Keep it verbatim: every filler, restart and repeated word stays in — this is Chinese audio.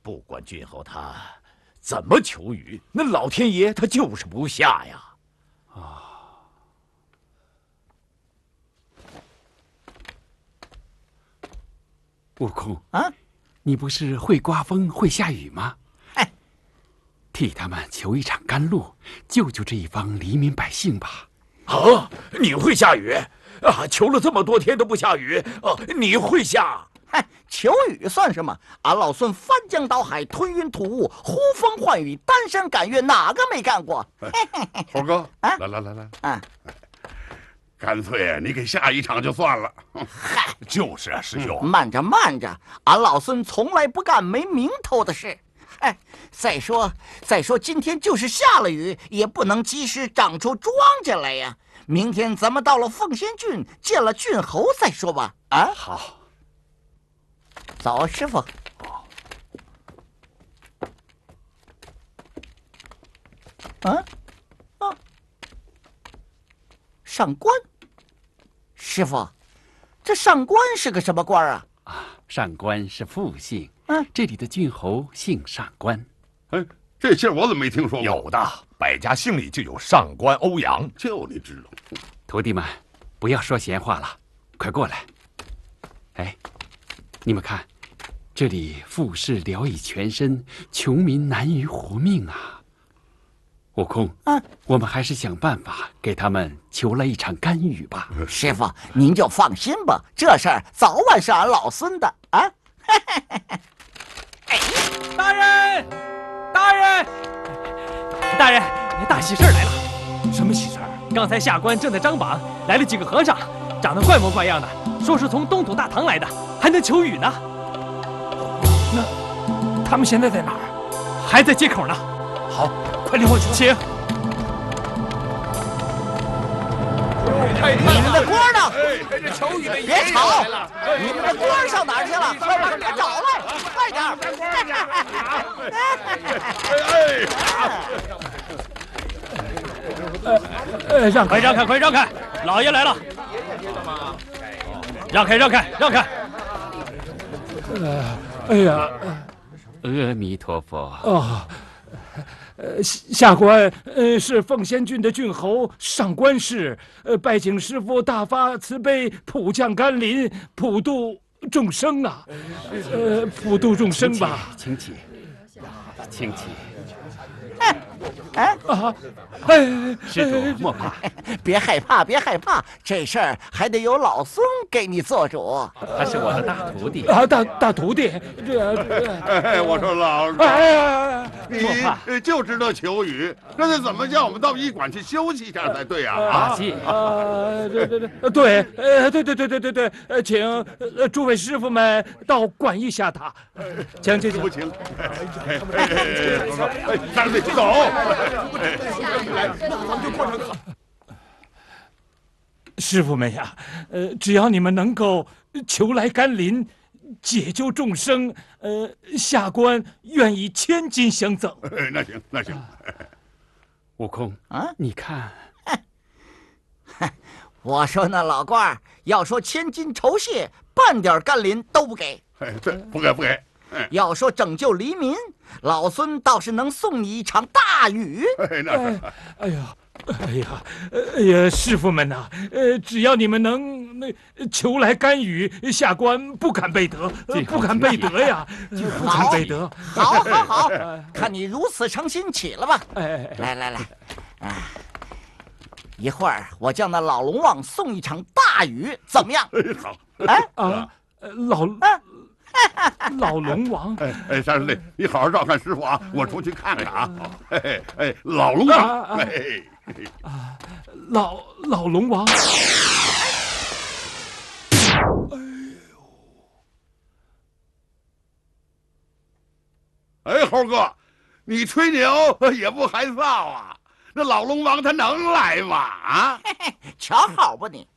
不管郡侯他怎么求雨，那老天爷他就是不下呀！啊！ 悟空啊， 你不是会刮风会下雨吗？ 哎， 替他们求一场甘露，救救这一方黎民百姓吧！ 啊，你会下雨啊？求了这么多天都不下雨，哦、啊，你会下？ 嗨，求雨算什么？俺老孙翻江倒海，吞云吐雾，呼风唤雨，单山赶月，哪个没干过？ 猴哥， 啊， 来来来来， 啊， 干脆你给下一场就算了。 嗨， 就是啊，师兄。 慢着慢着，俺老孙从来不干没名头的事。哎，再说再说，今天就是下了雨，也不能及时长出庄稼来呀。明天咱们到了凤仙郡，见了郡侯再说吧。啊， 好。 走，师傅。啊啊！上官，师傅，这上官是个什么官啊？ 啊，上官是复姓。 嗯， 这里的郡侯姓上官。 哎，这姓我怎么没听说过？ 有的，百家姓里就有上官欧阳。 就你知道。 徒弟们，不要说闲话了，快过来。哎，你们看。这里富士聊以全身，穷民难于活命啊！悟空， 啊， 我们还是想办法给他们求来一场甘雨吧。 师傅，您就放心吧，这事儿早晚是俺老孙的啊！ 哎，大人，大人，大人，大喜事儿来了！ 什么喜事儿？ 刚才下官正在张榜，来了几个和尚，长得怪模怪样的，说是从东土大唐来的，还能求雨呢。 那他们现在在哪儿？ 还在街口呢。 好，快领我去。 请。 你们的官呢？ 哎，这求雨的别吵！你们的官上哪儿去了？快把他找来，快点儿！ 哎哎，让开，让开，快让开！老爷来了。让开，让开，让开！ 呃，哎呀， 阿弥陀佛。 哦，呃，下官呃是凤仙郡的郡侯上官氏，呃，拜请师父大发慈悲，普降甘霖，普度众生啊，呃，普度众生吧。 请起，请起。 哎啊，哎， 施主莫怕， 别害怕，别害怕，这事儿还得由老孙给你做主。 他是我的大徒弟啊，大大徒弟，这， 哎，我说老师， 哎， 你就知道求雨，那得怎么叫我们到驿馆去休息一下才对啊？ 啊，谢啊，对对对，对，呃，对对对对对对，呃，请呃诸位师傅们到馆驿下榻，请请不请，哎哎哎，三位走。 师傅们呀，呃，只要你们能够求来甘霖，解救众生，呃，下官愿意千金相赠。 那行，那行。 悟空啊， 你看， 我说那老官儿要说千金酬谢，半点甘霖都不给。 哎，对，不给不给。 要说拯救黎民，老孙倒是能送你一场大雨。 哎，那是。 哎呀，哎呀，哎呀，师傅们呐，呃，只要你们能那求来甘雨，下官不敢背德，不敢背德呀，不敢背德。 好，好，好，看你如此诚心，起了吧。 哎， 来来来，啊，一会儿我叫那老龙王送一场大雨，怎么样？ 好。 哎啊，老。老龙王， 哎哎，山里，你好好照看师傅啊！我出去看看啊！哎哎，老龙王，哎啊，老老龙王，哎呦， 哎，猴哥，你吹牛也不害臊啊！那老龙王他能来吗？啊， 瞧好吧你！